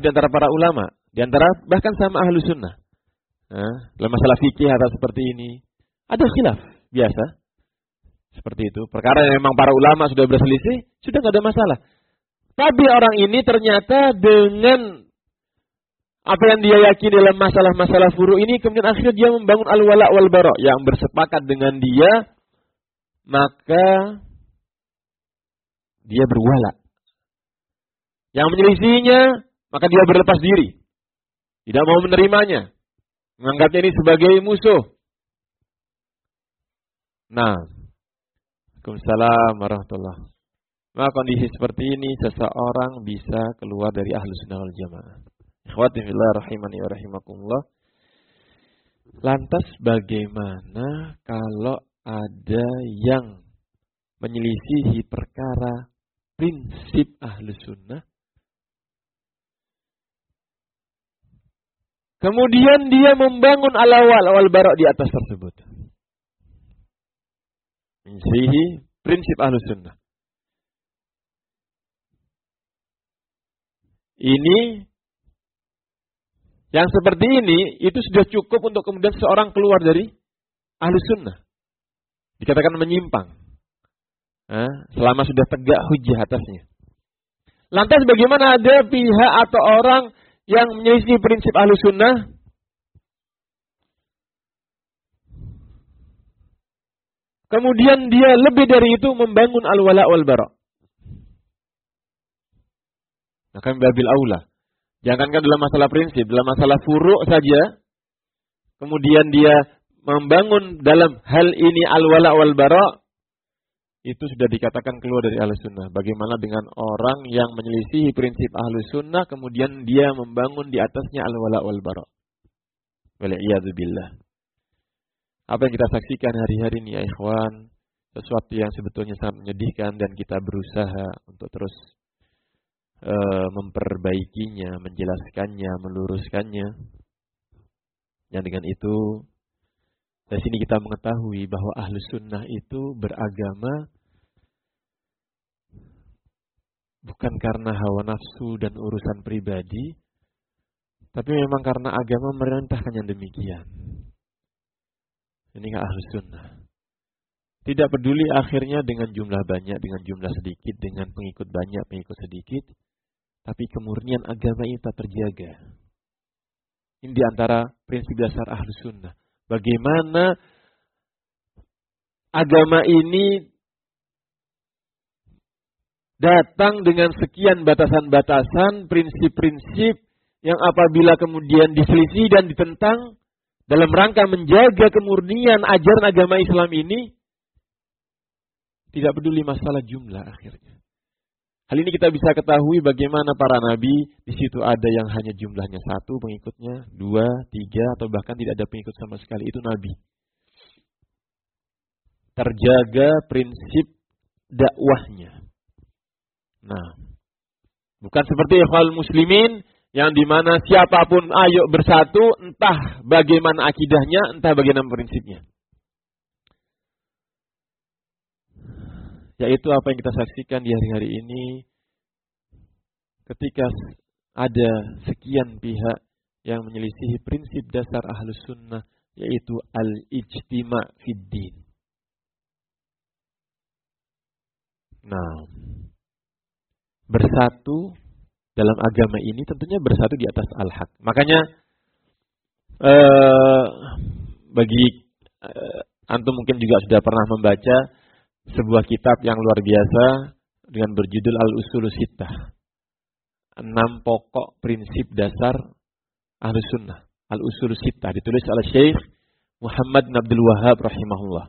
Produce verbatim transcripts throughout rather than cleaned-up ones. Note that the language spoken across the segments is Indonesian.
di antara para ulama, di antara bahkan sama ahlu sunnah. Nah, dalam masalah fikih atau seperti ini, ada khilaf biasa. Seperti itu. Perkara yang memang para ulama sudah berselisih, sudah tidak ada masalah. Tapi orang ini ternyata dengan apa yang dia yakini dalam masalah-masalah furu ini, kemudian akhirnya dia membangun al-wala wal bara, yang bersepakat dengan dia, maka dia berwala. Yang menyelisihinya, maka dia berlepas diri. Tidak mau menerimanya. Menganggapnya ini sebagai musuh. Nah, Waalaikumsalam warahmatullahi wabarakatuh. Maka kondisi seperti ini seseorang bisa keluar dari Ahlus Sunnah wal Jamaah. Ikhwati fillah rahimani wa rahimakumullah. Lantas bagaimana kalau ada yang menyelisihi perkara prinsip Ahlus Sunnah, kemudian dia membangun al-wala wal bara di atas tersebut? Menyelisihi prinsip Ahlus Sunnah. Ini, yang seperti ini, itu sudah cukup untuk kemudian seorang keluar dari Ahlus Sunnah. Dikatakan menyimpang. Nah, selama sudah tegak hujjah atasnya. Lantas bagaimana ada pihak atau orang yang menyelisih prinsip Ahlus Sunnah, kemudian dia lebih dari itu membangun al-wala wal bara? Maka babil aula. Jangankan dalam masalah prinsip, dalam masalah furu' saja, kemudian dia membangun dalam hal ini al-wala wal bara, itu sudah dikatakan keluar dari Ahlus Sunnah. Bagaimana dengan orang yang menyelisihi prinsip Ahlus Sunnah, kemudian dia membangun di atasnya al-wala wal bara? Wal'iyadzubillah. Apa yang kita saksikan hari-hari ini ya ikhwan, sesuatu yang sebetulnya sangat menyedihkan, dan kita berusaha untuk terus e, memperbaikinya, menjelaskannya, meluruskannya. Dan dengan itu, dari sini kita mengetahui bahwa Ahlus Sunnah itu beragama bukan karena hawa nafsu dan urusan pribadi, tapi memang karena agama merintahkan yang demikian. Ini nggak Ahlus Sunnah. Tidak peduli akhirnya dengan jumlah banyak, dengan jumlah sedikit, dengan pengikut banyak, pengikut sedikit, tapi kemurnian agama ini tak terjaga. Ini di antara prinsip dasar Ahlus Sunnah. Bagaimana agama ini datang dengan sekian batasan-batasan, prinsip-prinsip yang apabila kemudian diselisih dan ditentang, dalam rangka menjaga kemurnian ajaran agama Islam ini, tidak peduli masalah jumlah akhirnya. Hal ini kita bisa ketahui bagaimana para nabi, di situ ada yang hanya jumlahnya satu pengikutnya, dua, tiga, atau bahkan tidak ada pengikut sama sekali. Itu nabi. Terjaga prinsip dakwahnya. Nah, bukan seperti ikhwal muslimin, yang dimana siapapun ayo bersatu, entah bagaimana akidahnya, entah bagaimana prinsipnya. Yaitu apa yang kita saksikan di hari-hari ini, ketika ada sekian pihak yang menyelisihi prinsip dasar Ahlus Sunnah, yaitu al-ijtima' fid din. Nah, bersatu dalam agama ini tentunya bersatu di atas al-haq. Makanya eh, bagi eh, antum mungkin juga sudah pernah membaca sebuah kitab yang luar biasa dengan berjudul Al-Usulus Sittah. Enam pokok prinsip dasar Ahlus Sunnah. Al-Usulus Sittah ditulis oleh Syekh Muhammad bin Abdul Wahhab rahimahullah.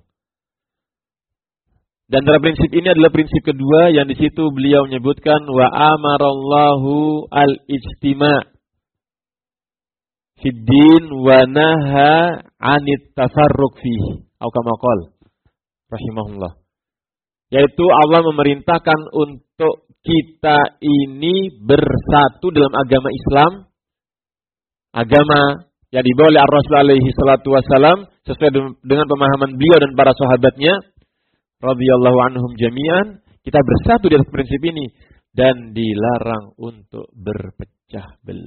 Dan dalam prinsip ini adalah prinsip kedua yang di situ beliau menyebutkan wa amarallahu al-ijtima' fid din wa naha 'anit tafarruq fihi. Atau kama qala rahimahullah. Yaitu Allah memerintahkan untuk kita ini bersatu dalam agama Islam, agama yang dibawa oleh Ar-Rasul alaihi salatu wasalam sesuai dengan pemahaman beliau dan para sahabatnya radhiyallahu anhum jami'an. Kita bersatu di atas prinsip ini dan dilarang untuk berpecah belah.